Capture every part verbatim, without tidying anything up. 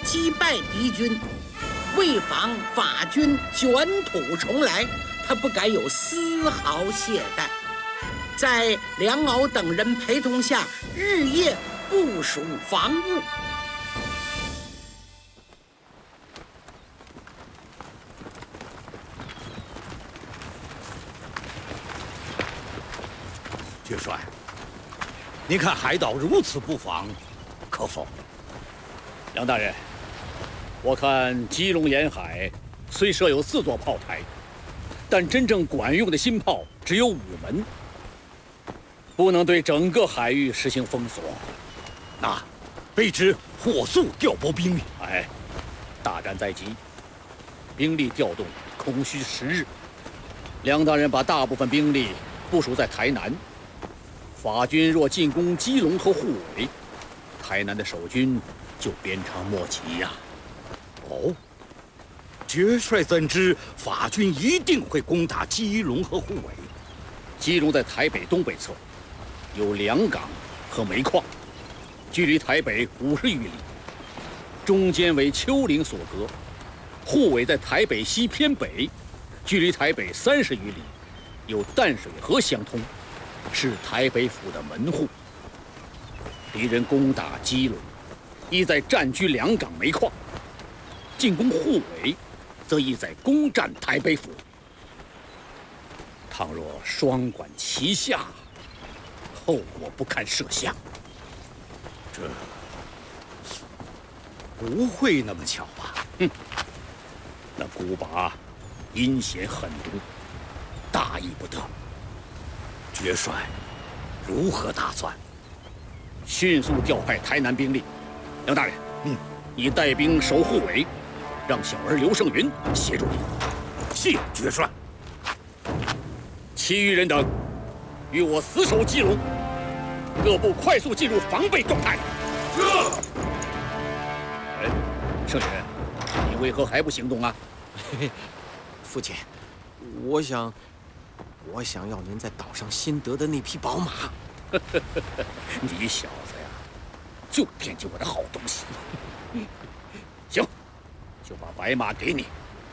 击败敌军，为防法军卷土重来，他不敢有丝毫懈怠，在梁敖等人陪同下，日夜部署防务。 爵帅，您看海岛如此布防，可否？ 梁大人，我看基隆沿海虽设有四座炮台，但真正管用的新炮只有五门，不能对整个海域实行封锁。 那卑职火速调拨兵力。 哎，大战在即，兵力调动空需十日。梁大人把大部分兵力部署在台南。法军若进攻基隆和护尾，台南的守军就鞭长莫及呀、 啊。哦，爵帅怎知法军一定会攻打基隆和护尾？ 基隆在台北东北侧，有两港和煤矿，距离台北五十余里，中间为丘陵所隔。护尾在台北西偏北，距离台北三十余里，有淡水河相通。是台北府的门户。敌人攻打基隆，意在占据两港煤矿；进攻护尾，则意在攻占台北府。倘若双管齐下，后果不堪设想。 这不会那么巧吧？ 哼，那孤拔阴险狠毒，大意不得。 爵帅，如何打算？ 迅速调派台南兵力。梁大人， 嗯， 你带兵守护尾，让小儿刘胜云协助你。 是，爵帅。 其余人等，与我死守基隆，各部快速进入防备状态。 是。 哎，胜云，你为何还不行动啊？ 嘿嘿，父亲，我想。我想要您在岛上新得的那匹宝马。 你小子呀，就惦记我的好东西。行，就把白马给你。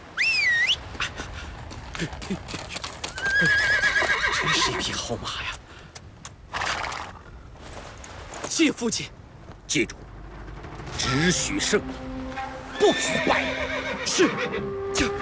真是一匹好马呀！谢父亲。 记住，只许胜，不许败。 是。这。